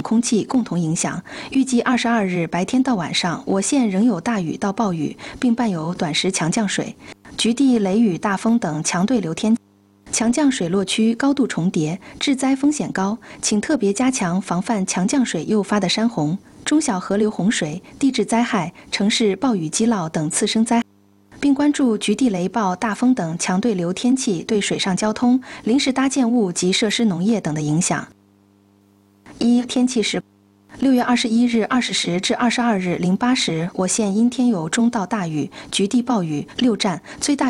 空气共同影响。预计22日白天到晚上，我县仍有大雨到暴雨，并伴有短时强降水，局地雷雨、大风等强对流天气。强降水落区高度重叠，致灾风险高，请特别加强防范强降水诱发的山洪、中小河流洪水、地质灾害、城市暴雨积涝等次生灾害，并关注局地雷暴、大风等强对流天气对水上交通、临时搭建物及设施农业等的影响。一、天气时，6月21日20时至22日08时，我县因天有中到大雨、局地暴雨6站，最大